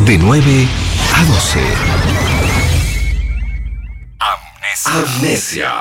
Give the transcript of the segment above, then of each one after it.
De 9 a 12. Amnesia.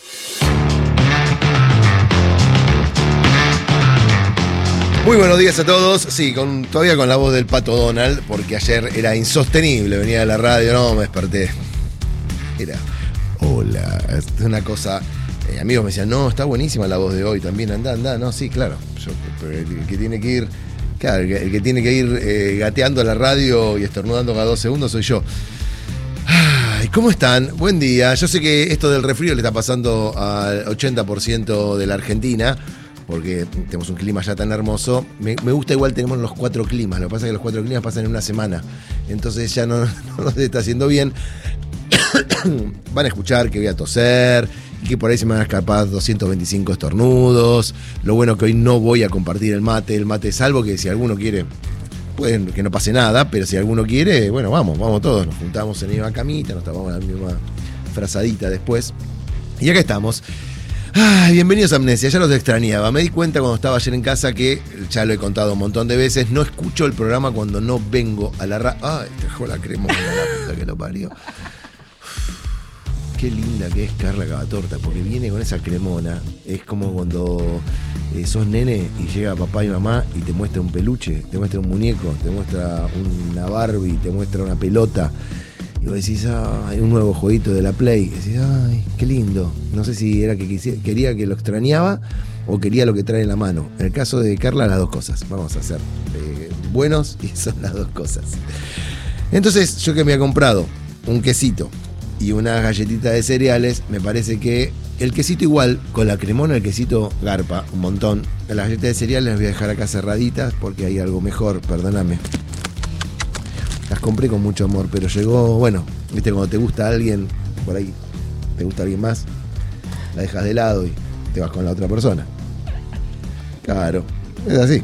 Muy buenos días a todos. Sí, todavía con la voz del Pato Donald, porque ayer era insostenible. Venía de la radio, no, me desperté. Era, hola, es una cosa. Amigos me decían, no, está buenísima la voz de hoy también, anda. No, sí, claro. Pero el que tiene que ir, claro, el que tiene que ir gateando a la radio y estornudando cada 2 segundos soy yo. Ay, ¿cómo están? Buen día. Yo sé que esto del resfrío le está pasando al 80% de la Argentina, porque tenemos un clima ya tan hermoso. Me gusta, igual tenemos los 4 climas. Lo que pasa es que los 4 climas pasan en una semana. Entonces ya no nos está haciendo bien. Van a escuchar que voy a toser y que por ahí se me van a escapar 225 estornudos. Lo bueno que hoy no voy a compartir el mate, salvo que si alguno quiere, pueden que no pase nada, pero si alguno quiere, bueno, vamos todos. Nos juntamos en la misma camita, nos tapamos la misma frazadita después. Y acá estamos. Ay, bienvenidos a Amnesia, ya los extrañaba. Me di cuenta cuando estaba ayer en casa que, ya lo he contado un montón de veces, no escucho el programa cuando no vengo a la radio. Ay, trajo la cremona, la puta que lo parió. Qué linda que es Carla Cavatorta, porque viene con esa cremona. Es como cuando sos nene y llega papá y mamá y te muestra un peluche, te muestra un muñeco, te muestra una Barbie, te muestra una pelota. Y vos decís, hay un nuevo jueguito de la Play. Y decís, ay, qué lindo. No sé si era que quería que lo extrañaba o quería lo que trae en la mano. En el caso de Carla, las dos cosas. Vamos a ser buenos y son las dos cosas. Entonces, yo que me he comprado un quesito y una galletita de cereales, me parece que el quesito igual, con la cremona, el quesito garpa un montón. Las galletas de cereales las voy a dejar acá cerraditas porque hay algo mejor, perdóname. Las compré con mucho amor, pero llegó, bueno, viste, cuando te gusta alguien, por ahí te gusta alguien más, la dejas de lado y te vas con la otra persona. Claro, es así.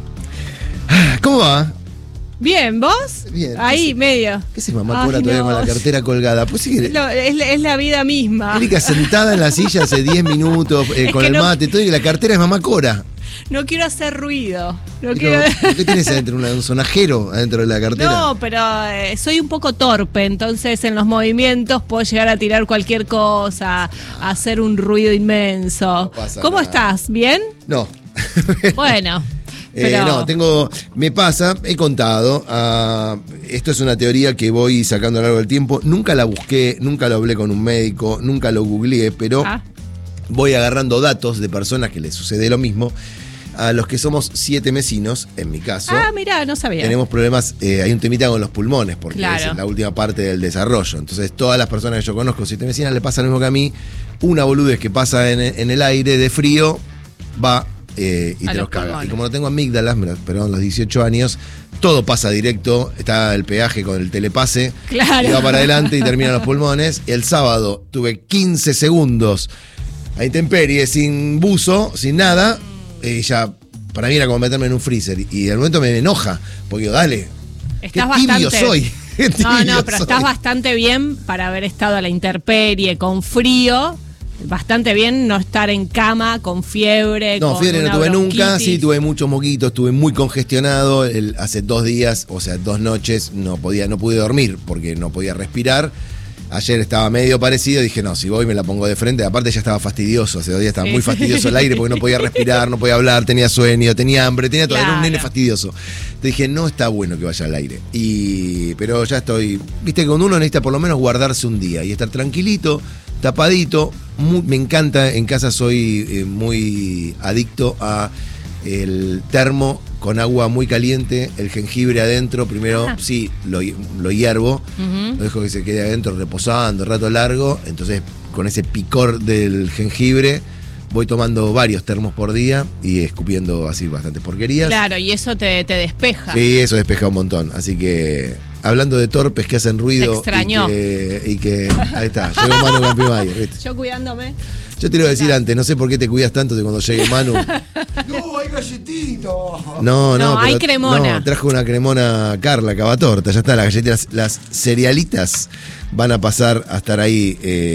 ¿Cómo va? Bien, ¿vos? Bien. Ahí, medio. ¿Qué haces, mamá Cora, todavía con la cartera colgada? Pues sí que... Es la vida misma. Erika sentada en la silla hace 10 minutos con el mate, todo, y la cartera es mamá Cora. No quiero hacer ruido. ¿Por qué tienes adentro un sonajero adentro de la cartera? No, pero soy un poco torpe, entonces en los movimientos puedo llegar a tirar cualquier cosa, a hacer un ruido inmenso. No ¿Cómo nada. estás? ¿Bien? No. Bueno. Pero... me pasa, he contado, esto es una teoría que voy sacando a lo largo del tiempo, nunca la busqué, nunca lo hablé con un médico, nunca lo googleé, pero voy agarrando datos de personas que les sucede lo mismo. A los que somos 7 mesinos, en mi caso. Mirá, no sabía. Tenemos problemas, hay un temita con los pulmones, porque claro, es la última parte del desarrollo. Entonces, todas las personas que yo conozco, 7 mesinas, le pasa lo mismo que a mí. Una boludez que pasa en el aire de frío, va y te los caga. pulmones. Y como no tengo amígdalas, perdón, los 18 años, todo pasa directo. Está el peaje con el telepase. Claro. Y va para adelante y termina los pulmones. El sábado tuve 15 segundos a intemperie, sin buzo, sin nada. Y ya, para mí era como meterme en un freezer. Y de momento me enoja, porque digo, dale, Estás qué tibio bastante... soy. No, pero estás bastante bien para haber estado a la intemperie, con frío. Bastante bien no estar en cama, con fiebre. No, con fiebre no una tuve nunca, bronquitis. sí tuve muchos moquitos, estuve muy congestionado. Hace 2 días, o sea, 2 noches, no pude dormir porque no podía respirar. Ayer estaba medio parecido, dije, no, si voy me la pongo de frente. Aparte ya estaba fastidioso, hace 2 días estaba muy fastidioso el aire porque no podía respirar, no podía hablar, tenía sueño, tenía hambre, tenía todo, era un nene fastidioso. Entonces dije, no está bueno que vaya al aire. Pero ya estoy, viste que cuando uno necesita por lo menos guardarse un día y estar tranquilito, tapadito. Me encanta, en casa soy muy adicto a el termo con agua muy caliente, el jengibre adentro, primero sí, lo hiervo, lo dejo que se quede adentro reposando rato largo, entonces con ese picor del jengibre voy tomando varios termos por día y escupiendo así bastantes porquerías. Claro, y eso te despeja. Sí, eso despeja un montón, así que hablando de torpes que hacen ruido. Te extrañó. Y que ahí está, llegó Manu Campimayer, ¿viste? Yo cuidándome. Yo te lo iba a decir antes, no sé por qué te cuidas tanto de cuando llegue Manu. No, hay galletitos. No, hay cremona. No, trajo una cremona Carla Cavatorta, ya está, las galletitas, las cerealitas van a pasar a estar ahí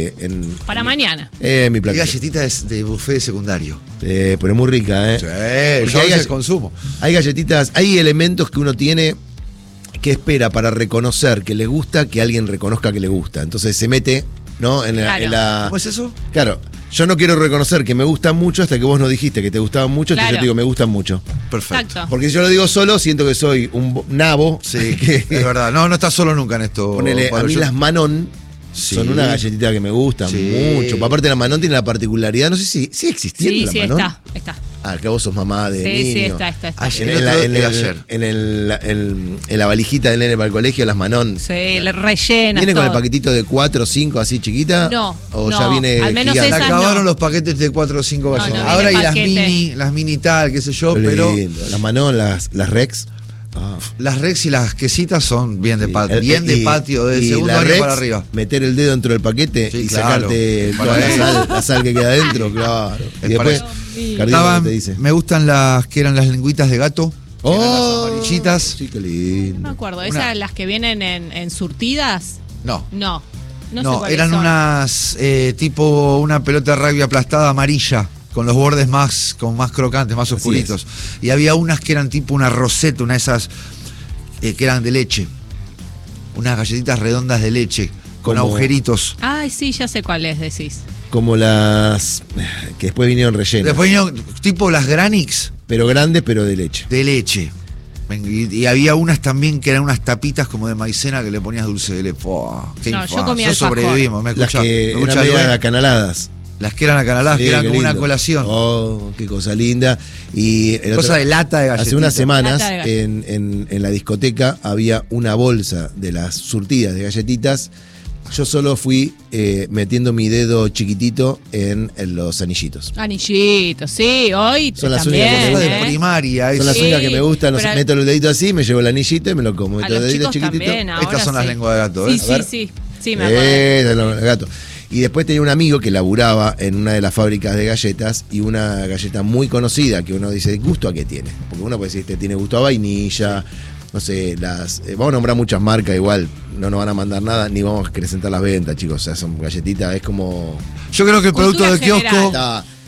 para mañana. Mi Y plato. galletita es de buffet secundario. Pero es muy rica, ¿eh? Sí, Porque yo a veces consumo. Hay galletitas, hay elementos que uno tiene que espera para reconocer que le gusta que alguien reconozca que le gusta. Entonces se mete, ¿no? En la ¿Cómo es eso? Claro, yo no quiero reconocer que me gustan mucho hasta que vos no dijiste que te gustaban mucho, entonces Claro. yo te digo, me gustan mucho. Perfecto. Exacto. Porque si yo lo digo solo, siento que soy un nabo. Sí, que, es verdad. No estás solo nunca en esto. ponele, a Pablo. mí Yo- las Manon Sí. son una galletita que me gustan Sí. mucho. Aparte la Manon tiene la particularidad, no sé si existiendo Sí, la sí, Manon. está. Ah, que vos sos mamá de Sí, sí, niño. está. Ayer, En la valijita del nene para el colegio, las Manon. Sí, le rellenas ¿Viene con el todo. paquetito de 4 o 5 así chiquita? No, ¿O no, ya viene al menos gigante? Se esas acabaron no. los paquetes de 4 o 5 No, galletas. no Ahora viene y paquete. las mini tal, qué sé yo, Qué pero lindo. Las Manon, las Rex. Ah. las Rex y las quesitas son bien de patio, bien de Y- patio, del y segundo la año Rex, para arriba. meter el dedo dentro del paquete Sí, y claro. sacarte Para toda eso. la sal que queda adentro, claro. Y después, para Cardino, Estaban- ¿qué te dice? me gustan las que eran las lengüitas de gato. ¡Oh! las amarillitas. Sí, qué No me lindo. acuerdo. Una- ¿Esas las que vienen en surtidas? No. No. No, sé No, cuáles eran son. unas tipo una pelota de rugby aplastada amarilla, con los bordes más crocantes, más Así oscuritos. Y había unas que eran tipo una roseta, una de esas que eran de leche. Unas galletitas redondas de leche, con Como- agujeritos. Ay, sí, ya sé cuáles decís. Como las que después vinieron rellenas. Después vinieron tipo las Granix Pero grandes, pero de leche. de leche. Y había unas también que eran unas tapitas como de maicena que le ponías dulce de leche. ¡Fua! ¡Qué No, yo infancia! comía alfajor. Sobrevivimos, me Las escucha, que me escucha, eran medio Luen. acanaladas. Las que eran acanaladas, Sí, que eran qué como una lindo. colación. Oh, qué cosa linda. Y el Cosa de lata de galletita. hace unas semanas Lata de galletitas. en la discoteca había una bolsa de las surtidas de galletitas. Yo solo fui metiendo mi dedo chiquitito en los anillitos. Anillitos, sí, hoy Son las también. únicas que me Cosa gustan. de primaria. Son eso. las Sí, únicas que me gustan. pero- Meto el dedito así, me llevo el anillito y me lo como. A Meto el los dedito chicos chiquitito. también, ahora Estas son las sí. lenguas de gato, Sí, ¿eh? A ver. sí, me acuerdo. Los gatos. Y después tenía un amigo que laburaba en una de las fábricas de galletas y una galleta muy conocida que uno dice, ¿gusto a qué tiene? Porque uno puede decir, este tiene gusto a vainilla, no sé, vamos a nombrar muchas marcas igual, no nos van a mandar nada, ni vamos a acrecentar las ventas, chicos. O sea, son galletitas, es como... Yo creo que el Cultura producto de kiosco general. Está,